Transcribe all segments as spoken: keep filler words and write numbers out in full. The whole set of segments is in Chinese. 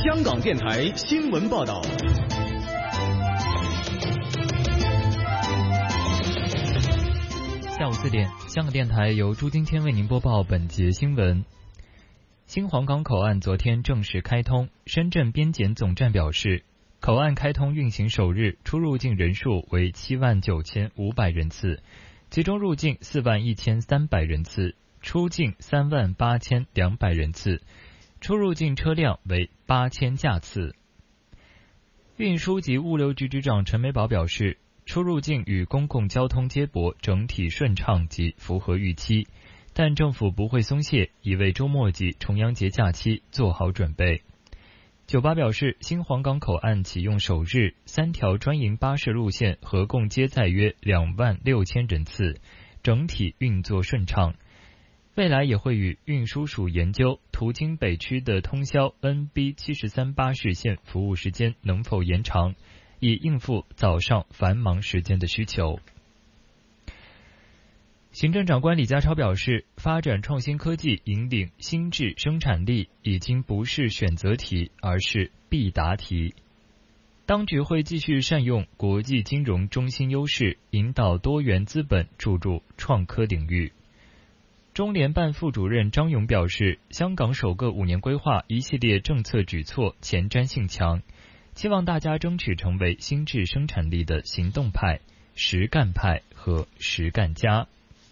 香港电台新闻报道。 下午四点，香港电台由朱金天为您播报本节新闻。新皇岗口岸昨天正式开通，深圳边检总站表示，口岸开通运行首日出入境人数为七万九千五百人次，其中入境四万一千三百人次，出境三万八千两百人次，出入境车辆为八千架次。运输及物流局局长陈美宝表示，出入境与公共交通接驳整体顺畅及符合预期，但政府不会松懈，已为周末及重阳节假期做好准备。九巴表示，新皇岗口岸启用首日，三条专营巴士路线合共接载约两万六千人次，整体运作顺畅。未来也会与运输署研究途经北区的通宵 N B 七十三 巴士线服务时间能否延长，以应付早上繁忙时间的需求。行政长官李家超表示，发展创新科技引领新质生产力已经不是选择题，而是必答题。当局会继续善用国际金融中心优势，引导多元资本注入创科领域。中联办副主任张勇表示，香港首个五年规划一系列政策举措前瞻性强，期望大家争取成为新质生产力的行动派、实干派和实干家。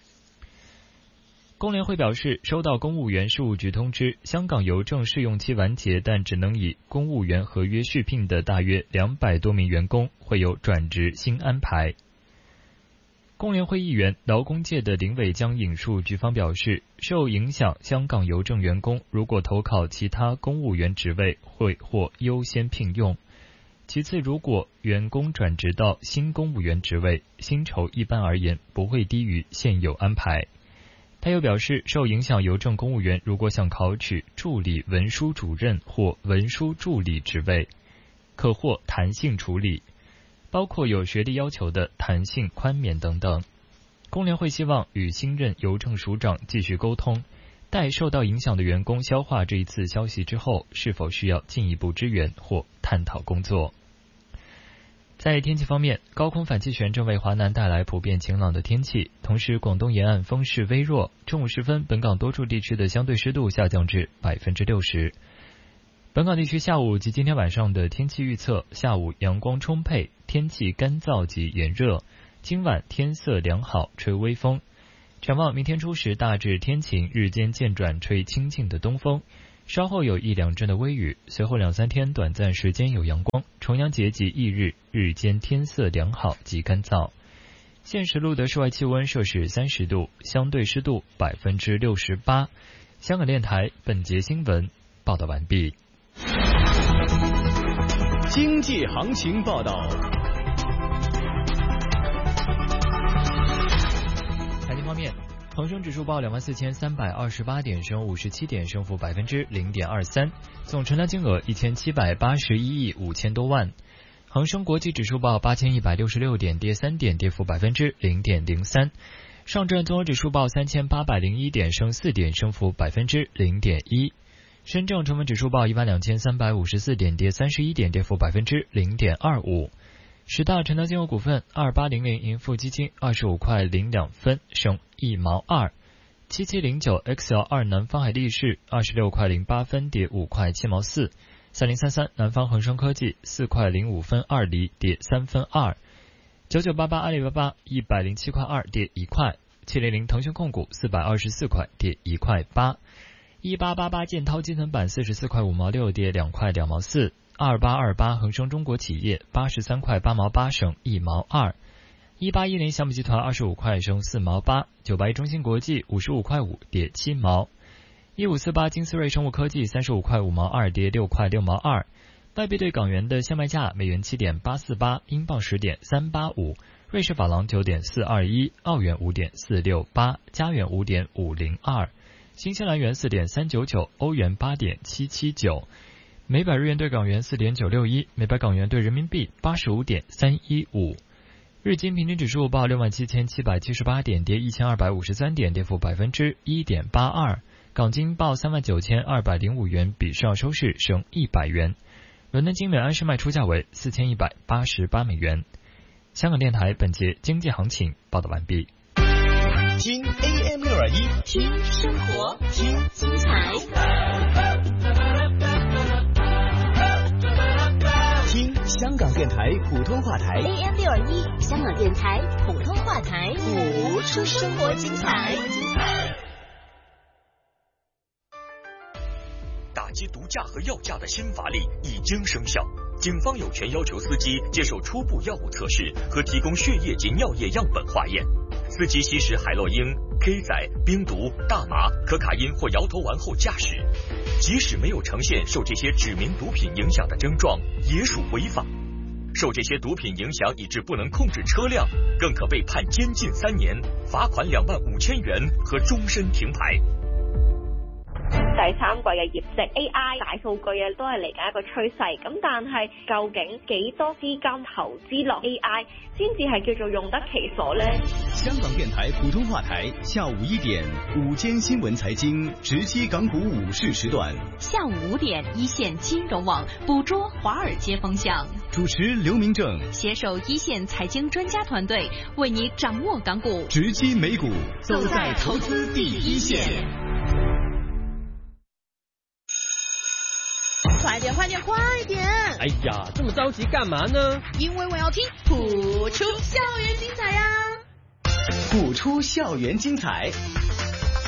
工联会表示，收到公务员事务局通知，香港邮政试用期完结，但只能以公务员合约续聘的大约两百多名员工会有转职新安排。工联会议员、劳工界的林伟江引述局方表示，受影响香港邮政员工如果投考其他公务员职位，会获优先聘用。其次，如果员工转职到新公务员职位，薪酬一般而言不会低于现有安排。他又表示，受影响邮政公务员如果想考取助理文书主任或文书助理职位，可获弹性处理，包括有学历要求的弹性宽免等等。工联会希望与新任邮政署长继续沟通，待受到影响的员工消化这一次消息之后，是否需要进一步支援或探讨工作。在天气方面，高空反气旋正为华南带来普遍晴朗的天气，同时广东沿岸风势微弱，中午时分本港多处地区的相对湿度下降至百分之六十。本港地区下午及今天晚上的天气预测，下午阳光充沛，天气干燥及炎热，今晚天色良好，吹微风。展望明天初时大致天晴，日间渐转吹清劲的东风，稍后有一两阵的微雨，随后两三天短暂时间有阳光，重阳节及翌日日间天色良好及干燥。现时录得室外气温摄氏三十度，相对湿度百分之六十八。香港电台本节新闻报道完毕。 经济行情报道。 财经方面，恒生指数报两万四千三百二十八点，升五十七点，升幅百分之零点二三，总成交金额一千七百八十一亿五千多万。恒生国际指数报八千一百六十六点，跌三点，跌幅百分之零点零三。上证综合指数报三千八百零一点，升四点，升幅百分之零点一。深证成分指数报一万两千三百五十四点，跌三十一点，跌幅百分之零点二五。十大成交金额股份：二八零零盈富基金二十五块零两分，升一毛二；七七零九 X L 二南方海力士二十六块零八分，跌五块七毛四；三零三三南方恒生科技四块零五分二厘，跌三分二；九九八八阿里巴巴一百零七块二，跌一块；七零零腾讯控股四百二十四块，跌一块八。一八八八建滔基层板四十四块五毛六，跌两块两毛四；二八二八恒生中国企业八十三块八毛八，升一毛二；一八一零小米集团二十五块，升四毛八；九八一中芯国际五十五块五，跌七毛；一五四八金斯瑞生物科技三十五块五毛二，跌六块六毛二。外币对港元的现卖价：美元七点八四八，英镑十点三八五，瑞士法郎九点四二一，澳元五点四六八，加元五点五零二。新西兰元四点三九九，欧元八点七七九，每百日元对港元四点九六一，每百港元对人民币八十五点三一五。日经平均指数报六万七千七百七十八点，跌一千二百五十三点，跌幅百分之一点八二。 港金报三万九千二百零五元，比上收市升一百元。伦敦金每安士卖出价为四千一百八十八美元。香港电台本节经济行情报道完毕。 听 A M 六二一， 听生活，听精彩， 听香港电台普通话台 A M 六二一，香港电台普通话台，谱出生活精彩。 打击毒驾和药驾的新法令已经生效，警方有权要求司机接受初步药物测试和提供血液及尿液样本化验。司机吸食海洛因、K 仔、冰毒、大麻、可卡因或摇头丸后驾驶，即使没有呈现受这些指明毒品影响的症状，也属违法。受这些毒品影响以致不能控制车辆，更可被判监禁三年、罚款兩萬五千元和終身停牌。 第三季嘅業績 A I 大數據啊，都係嚟緊一個趨勢。咁但係究竟幾多資金投資落 A I 先至係叫做用得其所呢？ 香港電台普通話台下午一點午間新聞財經直擊港股午市時段， 下午五點一線金融網捕捉華爾街風向， 主持劉明正， 攜手一線財經專家團隊，為你掌握港股， 直擊美股， 走在投資第一線。 快點快點快點！ 哎呀，這麼着急幹嘛呢？ 因為我要聽譜出校園精彩呀！ 譜出校園精彩。